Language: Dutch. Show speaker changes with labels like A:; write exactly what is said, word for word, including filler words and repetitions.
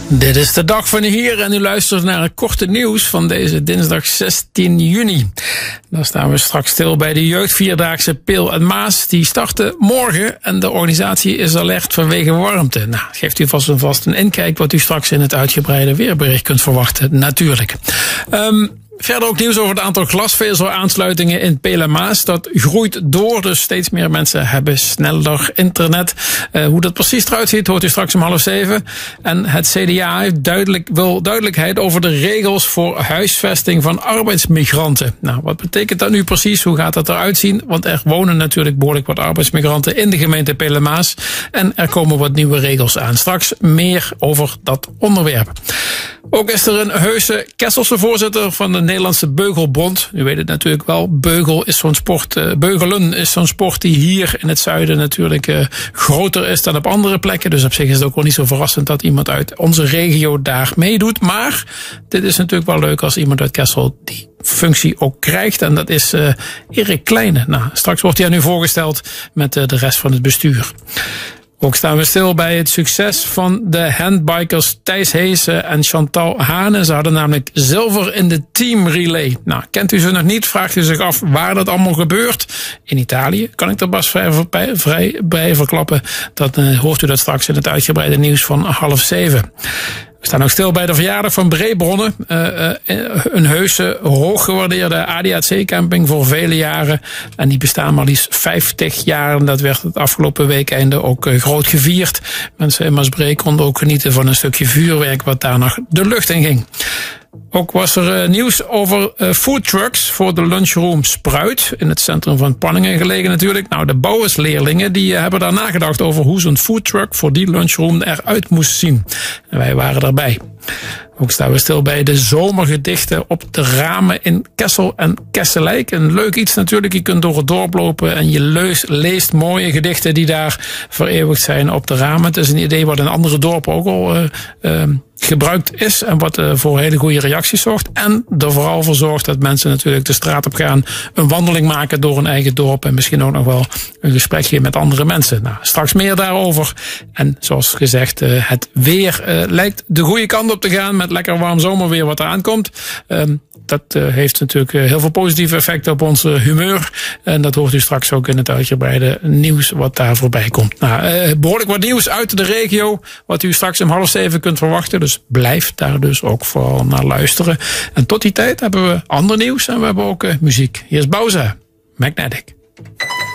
A: Dit is de dag van hier en u luistert naar het korte nieuws van deze dinsdag zestien juni. Dan staan we straks stil bij de jeugdvierdaagse Peel en Maas. Die starten morgen en de organisatie is alert vanwege warmte. Nou, geeft u vast en vast een inkijk wat u straks in het uitgebreide weerbericht kunt verwachten, natuurlijk. Um, Verder ook nieuws over het aantal glasvezelaansluitingen in Peel en Maas. Dat groeit door, dus steeds meer mensen hebben sneller internet. Uh, hoe dat precies eruit ziet, hoort u straks om half zeven. En het C D A heeft duidelijk, wil duidelijkheid over de regels voor huisvesting van arbeidsmigranten. Nou, wat betekent dat nu precies? Hoe gaat dat eruit zien? Want er wonen natuurlijk behoorlijk wat arbeidsmigranten in de gemeente Peel en Maas. En er komen wat nieuwe regels aan. Straks meer over dat onderwerp. Ook is er een heuse Kesselse voorzitter van de Nederlandse Beugelbond. U weet het natuurlijk wel, beugel is zo'n sport, uh, beugelen is zo'n sport die hier in het zuiden natuurlijk uh, groter is dan op andere plekken. Dus op zich is het ook wel niet zo verrassend dat iemand uit onze regio daar meedoet. Maar dit is natuurlijk wel leuk als iemand uit Kessel die functie ook krijgt. En dat is uh, Erik Kleine. Nou, straks wordt hij aan u voorgesteld met uh, de rest van het bestuur. Ook staan we stil bij het succes van de handbikers Thijs Heesen en Chantal Hane. Ze hadden namelijk zilver in de teamrelay. Nou, kent u ze nog niet? Vraagt u zich af waar dat allemaal gebeurt. In Italië kan ik er pas vrij, vrij bij verklappen. Dat uh, hoort u dat straks in het uitgebreide nieuws van half zeven. We staan ook stil bij de verjaardag van Breebronnen. Uh, uh, een heuse, hooggewaardeerde A D A C-camping voor vele jaren. En die bestaan maar liefst vijftig jaar. En dat werd het afgelopen weekende ook uh, groot gevierd. Mensen in Maasbree konden ook genieten van een stukje vuurwerk wat daar nog de lucht in ging. Ook was er uh, nieuws over uh, foodtrucks voor de lunchroom Spruit. In het centrum van Panningen gelegen natuurlijk. Nou, de bouwersleerlingen die uh, hebben daar nagedacht over hoe zo'n foodtruck voor die lunchroom eruit moest zien. En wij waren erbij. Ook staan we stil bij de zomergedichten op de ramen in Kessel en Kesselijk. Een leuk iets natuurlijk. Je kunt door het dorp lopen en je leest, leest mooie gedichten die daar vereeuwigd zijn op de ramen. Het is een idee wat in andere dorpen ook al uh, uh, gebruikt is en wat uh, voor hele goede reacties zorgt. En er vooral voor zorgt dat mensen natuurlijk de straat op gaan, een wandeling maken door hun eigen dorp en misschien ook nog wel een gesprekje met andere mensen. Nou, straks meer daarover. En zoals gezegd, uh, het weer uh, lijkt de goede kant op te gaan met lekker warm zomerweer wat eraan komt. Um, dat uh, heeft natuurlijk uh, heel veel positieve effecten op ons uh, humeur. En dat hoort u straks ook in het uitgebreide nieuws wat daar voorbij komt. Nou, uh, behoorlijk wat nieuws uit de regio, wat u straks om half zeven kunt verwachten. Dus blijf daar dus ook vooral naar luisteren. En tot die tijd hebben we ander nieuws en we hebben ook uh, muziek. Hier is Bowser, Magnetic.